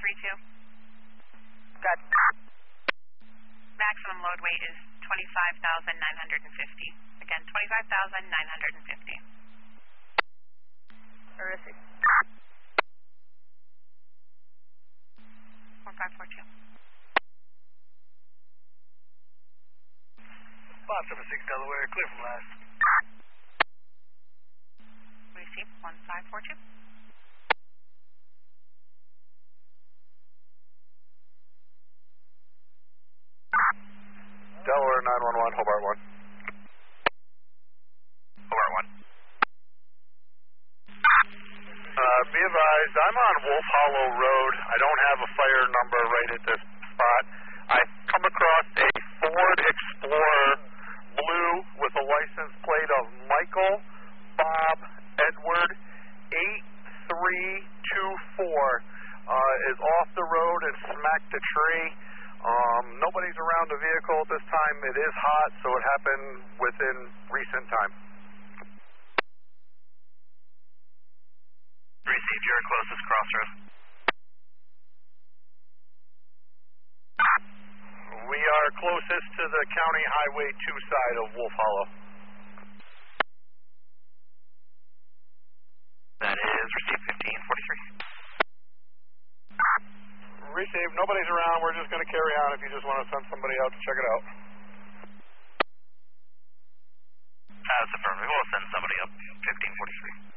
Good. Maximum load weight is 25,950. Again, 25,950. Where is he? 1542. 576 Delaware, clear from last. Receive 1542. Delaware 911, Hobart 1. Hobart 1. Be advised, I'm on Wolf Hollow Road. I don't have a fire number right at this spot. I come across a Ford Explorer blue with a license plate of Michael Bob Edward 8324 is off the road and smacked a tree. Nobody's around the vehicle at this time. It is hot, so it happened within recent time. Received your closest crossroad. We are closest to the County Highway 2 side of Wolf Hollow. That is received 1543. Received. Nobody's around. We're just going to carry on if you just want to send somebody out to check it out. That's affirmative. We'll send somebody up. 1543.